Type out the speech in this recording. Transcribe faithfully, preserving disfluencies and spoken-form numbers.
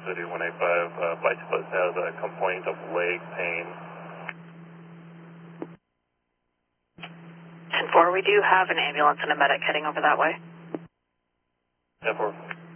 City one eight five. Uh, bicyclist has a complaint of leg pain. ten four, we do have an ambulance and a medic heading over that way. ten four.